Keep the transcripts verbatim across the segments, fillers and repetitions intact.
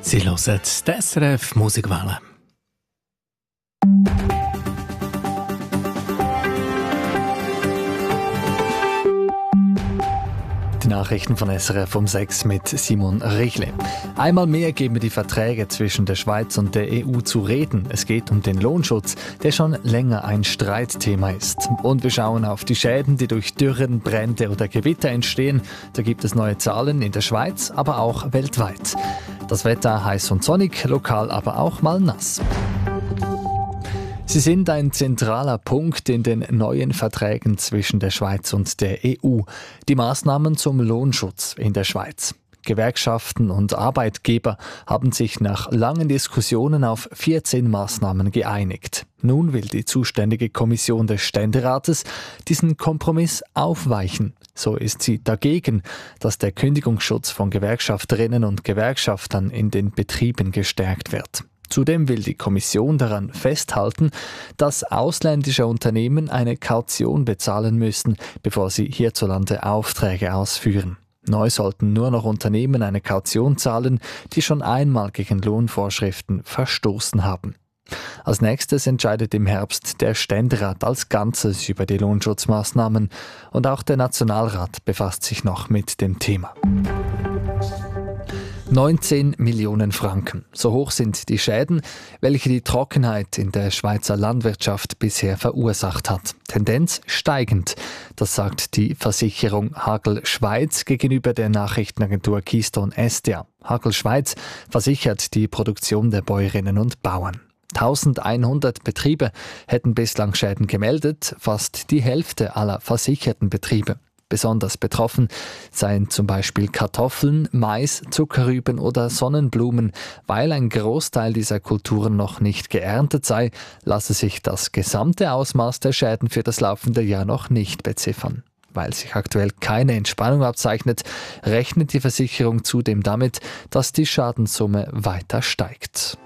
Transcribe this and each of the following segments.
Sie hören die S R F Musikwelle. Die Nachrichten von S R F um sechs mit Simon Richle. Einmal mehr geben die Verträge zwischen der Schweiz und der E U zu reden. Es geht um den Lohnschutz, der schon länger ein Streitthema ist. Und wir schauen auf die Schäden, die durch Dürren, Brände oder Gewitter entstehen. Da gibt es neue Zahlen in der Schweiz, aber auch weltweit. Das Wetter heiß und sonnig, lokal aber auch mal nass. Sie sind ein zentraler Punkt in den neuen Verträgen zwischen der Schweiz und der E U. Die Maßnahmen zum Lohnschutz in der Schweiz. Gewerkschaften und Arbeitgeber haben sich nach langen Diskussionen auf vierzehn Maßnahmen geeinigt. Nun will die zuständige Kommission des Ständerates diesen Kompromiss aufweichen. So ist sie dagegen, dass der Kündigungsschutz von Gewerkschafterinnen und Gewerkschaftern in den Betrieben gestärkt wird. Zudem will die Kommission daran festhalten, dass ausländische Unternehmen eine Kaution bezahlen müssen, bevor sie hierzulande Aufträge ausführen. Neu sollten nur noch Unternehmen eine Kaution zahlen, die schon einmal gegen Lohnvorschriften verstoßen haben. Als nächstes entscheidet im Herbst der Ständerat als Ganzes über die Lohnschutzmaßnahmen und auch der Nationalrat befasst sich noch mit dem Thema. neunzehn Millionen Franken. So hoch sind die Schäden, welche die Trockenheit in der Schweizer Landwirtschaft bisher verursacht hat. Tendenz steigend, das sagt die Versicherung Hagel Schweiz gegenüber der Nachrichtenagentur Keystone S D A. Hagel Schweiz versichert die Produktion der Bäuerinnen und Bauern. eintausendeinhundert Betriebe hätten bislang Schäden gemeldet, fast die Hälfte aller versicherten Betriebe. Besonders betroffen seien zum Beispiel Kartoffeln, Mais, Zuckerrüben oder Sonnenblumen. Weil ein Großteil dieser Kulturen noch nicht geerntet sei, lasse sich das gesamte Ausmaß der Schäden für das laufende Jahr noch nicht beziffern. Weil sich aktuell keine Entspannung abzeichnet, rechnet die Versicherung zudem damit, dass die Schadenssumme weiter steigt.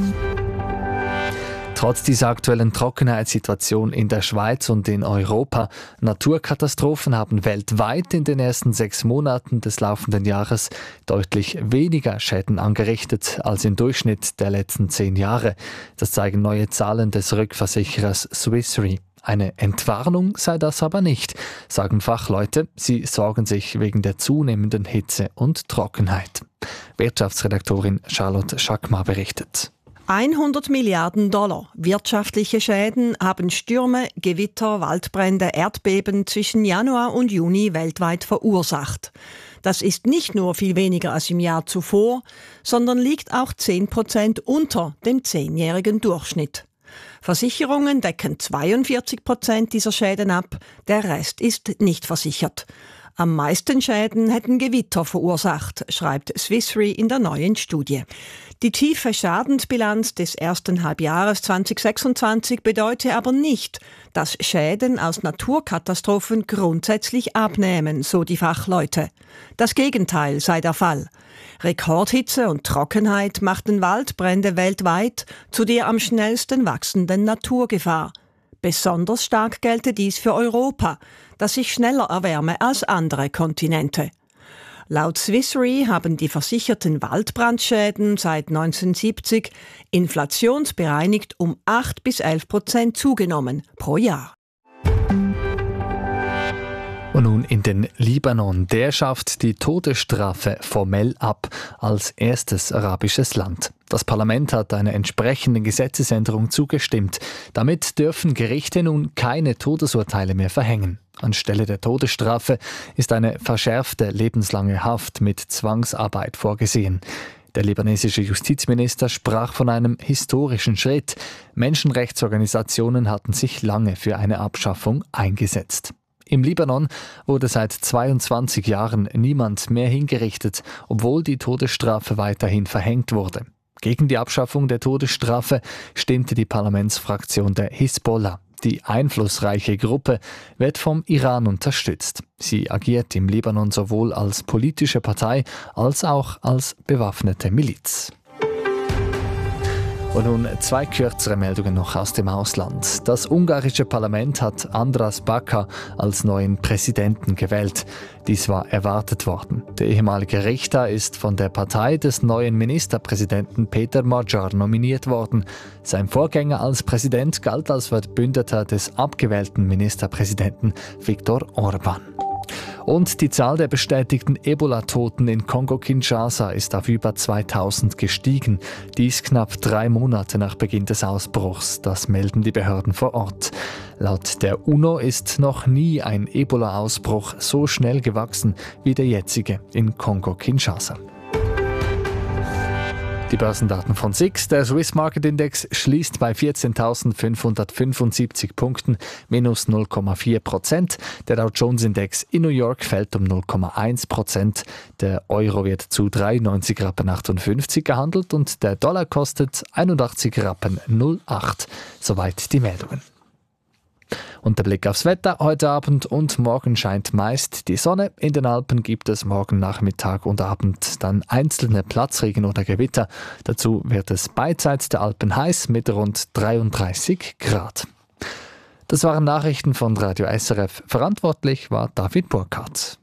Trotz dieser aktuellen Trockenheitssituation in der Schweiz und in Europa, Naturkatastrophen haben weltweit in den ersten sechs Monaten des laufenden Jahres deutlich weniger Schäden angerichtet als im Durchschnitt der letzten zehn Jahre. Das zeigen neue Zahlen des Rückversicherers Swiss Re. Eine Entwarnung sei das aber nicht, sagen Fachleute. Sie sorgen sich wegen der zunehmenden Hitze und Trockenheit. Wirtschaftsredaktorin Charlotte Schackmar berichtet. hundert Milliarden Dollar wirtschaftliche Schäden haben Stürme, Gewitter, Waldbrände, Erdbeben zwischen Januar und Juni weltweit verursacht. Das ist nicht nur viel weniger als im Jahr zuvor, sondern liegt auch zehn Prozent unter dem zehnjährigen Durchschnitt. Versicherungen decken zweiundvierzig Prozent dieser Schäden ab, der Rest ist nicht versichert. Am meisten Schäden hätten Gewitter verursacht, schreibt Swiss Re in der neuen Studie. Die tiefe Schadensbilanz des ersten Halbjahres zwanzig sechsundzwanzig bedeute aber nicht, dass Schäden aus Naturkatastrophen grundsätzlich abnehmen, so die Fachleute. Das Gegenteil sei der Fall. Rekordhitze und Trockenheit machten Waldbrände weltweit zu der am schnellsten wachsenden Naturgefahr. Besonders stark gelte dies für Europa, das sich schneller erwärme als andere Kontinente. Laut Swiss Re haben die versicherten Waldbrandschäden seit neunzehnhundertsiebzig inflationsbereinigt um acht bis elf Prozent zugenommen pro Jahr. Und nun in den Libanon. Der schafft die Todesstrafe formell ab als erstes arabisches Land. Das Parlament hat einer entsprechenden Gesetzesänderung zugestimmt. Damit dürfen Gerichte nun keine Todesurteile mehr verhängen. Anstelle der Todesstrafe ist eine verschärfte lebenslange Haft mit Zwangsarbeit vorgesehen. Der libanesische Justizminister sprach von einem historischen Schritt. Menschenrechtsorganisationen hatten sich lange für eine Abschaffung eingesetzt. Im Libanon wurde seit zweiundzwanzig Jahren niemand mehr hingerichtet, obwohl die Todesstrafe weiterhin verhängt wurde. Gegen die Abschaffung der Todesstrafe stimmte die Parlamentsfraktion der Hisbollah. Die einflussreiche Gruppe wird vom Iran unterstützt. Sie agiert im Libanon sowohl als politische Partei als auch als bewaffnete Miliz. Und nun zwei kürzere Meldungen noch aus dem Ausland. Das ungarische Parlament hat András Baka als neuen Präsidenten gewählt. Dies war erwartet worden. Der ehemalige Richter ist von der Partei des neuen Ministerpräsidenten Peter Magyar nominiert worden. Sein Vorgänger als Präsident galt als Verbündeter des abgewählten Ministerpräsidenten Viktor Orbán. Und die Zahl der bestätigten Ebola-Toten in Kongo-Kinshasa ist auf über zweitausend gestiegen. Dies knapp drei Monate nach Beginn des Ausbruchs. Das melden die Behörden vor Ort. Laut der UNO ist noch nie ein Ebola-Ausbruch so schnell gewachsen wie der jetzige in Kongo-Kinshasa. Die Börsendaten von S I X. Der Swiss Market Index schließt bei vierzehntausendfünfhundertfünfundsiebzig Punkten, minus null Komma vier Prozent. Der Dow Jones Index in New York fällt um null Komma eins Prozent. Der Euro wird zu dreiundneunzig Rappen achtundfünfzig gehandelt und der Dollar kostet einundachtzig Rappen null acht. Soweit die Meldungen. Und der Blick aufs Wetter. Heute Abend und morgen scheint meist die Sonne. In den Alpen gibt es morgen Nachmittag und Abend dann einzelne Platzregen oder Gewitter. Dazu wird es beidseits der Alpen heiß mit rund dreiunddreißig Grad. Das waren Nachrichten von Radio S R F. Verantwortlich war David Burkhardt.